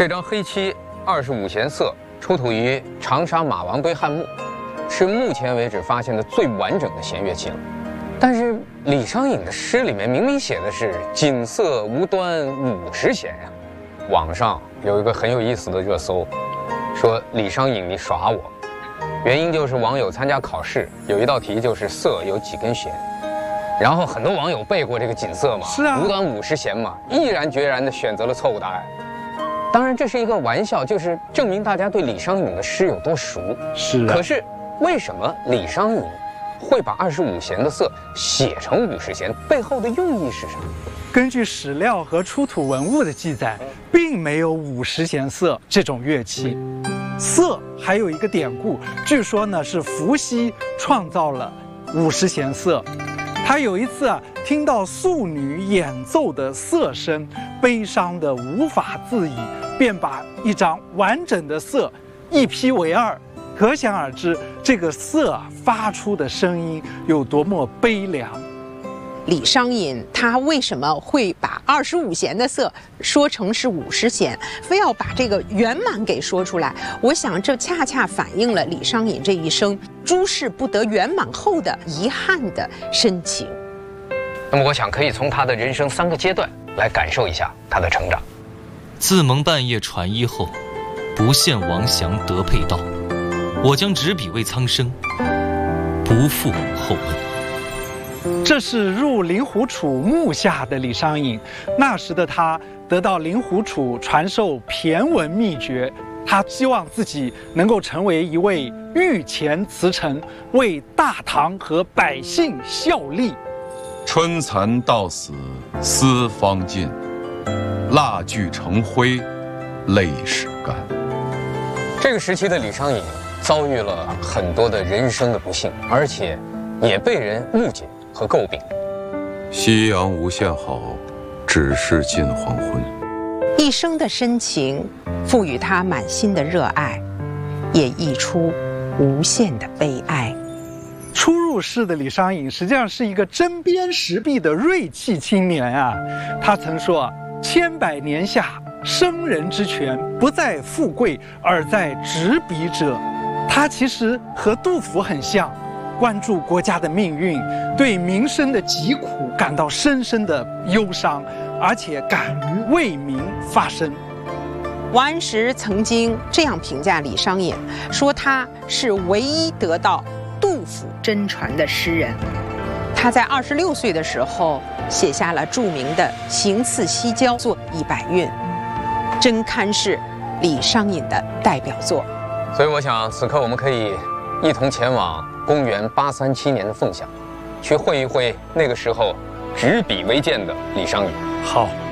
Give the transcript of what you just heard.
这张黑漆25弦色出土于长沙马王堆汉墓，是目前为止发现的最完整的弦乐器了。但是李商隐的诗里面明明写的是锦瑟无端50弦呀。网上有一个很有意思的热搜，说李商隐你耍我，原因就是网友参加考试，有一道题就是瑟有几根弦，然后很多网友背过这个锦瑟嘛， 是啊， 无端50弦嘛，毅然决然地选择了错误答案。当然这是一个玩笑，就是证明大家对李商隐的诗有多熟。 是啊。 可是为什么李商隐会把25弦的瑟写成50弦？背后的用意是什么？ 根据史料和出土文物的记载，并没有50弦瑟这种乐器。瑟还有一个典故，据说呢是伏羲创造了50弦瑟。他有一次听到素女演奏的瑟声，悲伤得无法自已，便把一张完整的瑟一劈为2。可想而知，这个瑟发出的声音有多么悲凉。 李商隐他为什么会把25弦的瑟说成是50弦，非要把这个圆满给说出来？我想这恰恰反映了李商隐这一生诸事不得圆满后的遗憾的深情。 那么我想可以从他的人生3个阶段来感受一下他的成长。 自蒙半夜传衣后，不羡王祥得佩刀。我将执笔为苍生，不负后恩。 这是入令狐楚幕下的李商隐，那时的他得到令狐楚传授骈文秘诀，他希望自己能够成为一位御前词臣，为大唐和百姓效力。 春蚕到死丝方尽，蜡炬成灰泪始干。 这个时期的李商隐遭遇了很多的人生的不幸，而且也被人误解和诟病。 夕阳无限好，只是近黄昏。 一生的深情赋予他满心的热爱，也溢出无限的悲哀。 初入仕的李商隐实际上是一个针砭时弊的锐气青年啊。他曾说：“100年下，生人之权不在富贵，而在执笔者。”他其实和杜甫很像，关注国家的命运，对民生的疾苦感到深深的忧伤，而且敢于为民发声。 王安石曾经这样评价李商隐，说他是唯一得到杜甫真传的诗人。他在26岁的时候写下了著名的《行刺西郊作100韵》，真堪是李商隐的代表作。 所以我想此刻我们可以一同前往公元837年的凤翔，去会一会那个时候执笔为鉴的李商隐。 好。